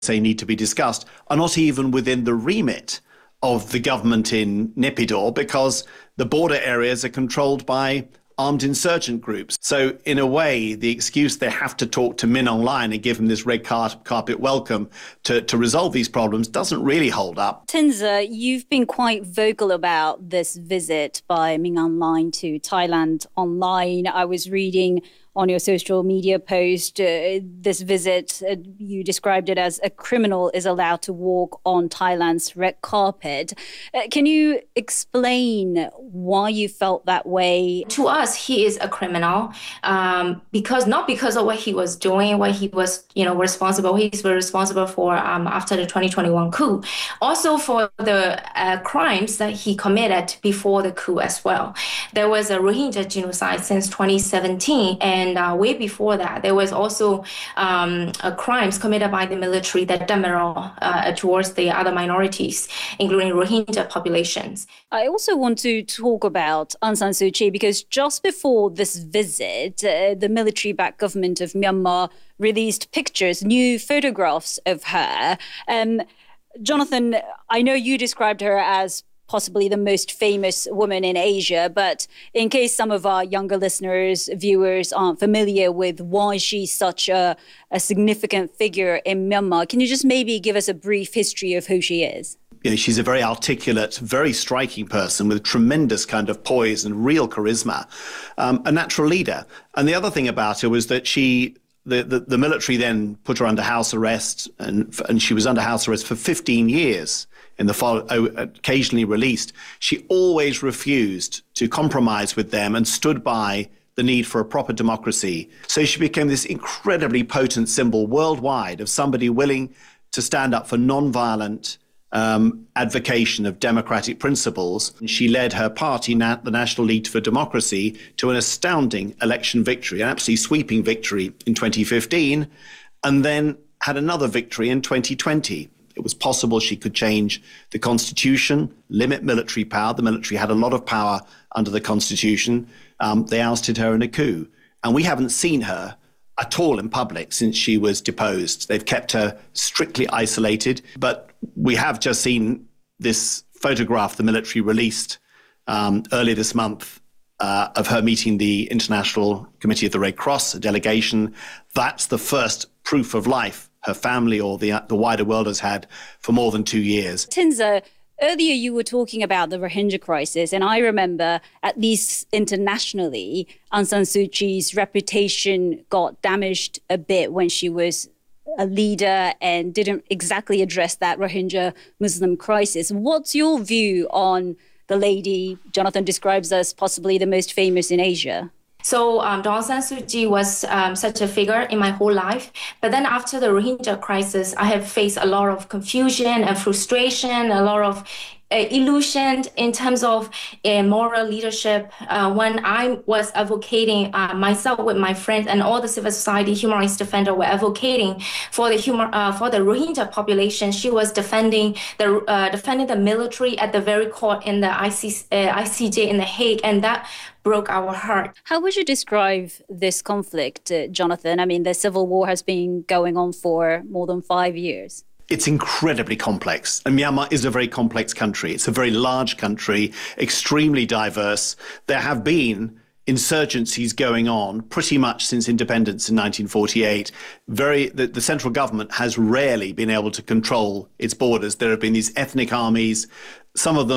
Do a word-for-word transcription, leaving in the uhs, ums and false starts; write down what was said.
say need to be discussed are not even within the remit of the government in Naypyidaw, because the border areas are controlled by armed insurgent groups. So in a way, the excuse they have to talk to Min Aung Hlaing and give him this red car- carpet welcome to, to resolve these problems doesn't really hold up. Tinza, you've been quite vocal about this visit by Min Aung Hlaing to Thailand online. I was reading on your social media post, uh, this visit, uh, you described it as a criminal is allowed to walk on Thailand's red carpet. Uh, can you explain why you felt that way? To us, he is a criminal um, because not because of what he was doing, what he was, you know, responsible. He's responsible for um, after the twenty twenty-one coup, also for the uh, crimes that he committed before the coup as well. There was a Rohingya genocide since twenty seventeen, and And uh, way before that, there was also um, uh, crimes committed by the military that demerit uh, towards the other minorities, including Rohingya populations. I also want to talk about Aung San Suu Kyi, because just before this visit, uh, the military-backed government of Myanmar released pictures, new photographs of her. Um, Jonathan, I know you described her as possibly the most famous woman in Asia, but in case some of our younger listeners, viewers aren't familiar with why she's such a, a significant figure in Myanmar, can you just maybe give us a brief history of who she is? You know, she's a very articulate, very striking person with tremendous kind of poise and real charisma, um, a natural leader. And the other thing about her was that she The, the, the military then put her under house arrest, and, and she was under house arrest for fifteen years, in the fall, occasionally released. She always refused to compromise with them and stood by the need for a proper democracy. So she became this incredibly potent symbol worldwide of somebody willing to stand up for non-violent Um, advocation of democratic principles. She led her party, the National League for Democracy, to an astounding election victory, an absolutely sweeping victory in twenty fifteen, and then had another victory in twenty twenty. It was possible she could change the constitution, limit military power. The military had a lot of power under the constitution. Um, they ousted her in a coup. And we haven't seen her at all in public since she was deposed. They've kept her strictly isolated, but we have just seen this photograph the military released um, earlier this month uh, of her meeting the International Committee of the Red Cross, a delegation. That's the first proof of life her family or the, the wider world has had for more than two years. Tinza, earlier you were talking about the Rohingya crisis, and I remember, at least internationally, Aung San Suu Kyi's reputation got damaged a bit when she was a leader and didn't exactly address that Rohingya Muslim crisis. What's your view on the lady Jonathan describes as possibly the most famous in Asia? So um, Aung San Suu Kyi was um, such a figure in my whole life. But then after the Rohingya crisis, I have faced a lot of confusion and frustration, a lot of uh, illusion in terms of uh, moral leadership. Uh, when I was advocating uh, myself with my friends and all the civil society human rights defenders were advocating for the human uh, for the Rohingya population, she was defending the uh, defending the military at the very court in the I C, uh, I C J in The Hague, and that broke our heart. How would you describe this conflict, uh, Jonathan? I mean, the civil war has been going on for more than five years. It's incredibly complex. And Myanmar is a very complex country. It's a very large country, extremely diverse. There have been insurgencies going on pretty much since independence in nineteen forty-eight. Very, the, the central government has rarely been able to control its borders. There have been these ethnic armies, some of them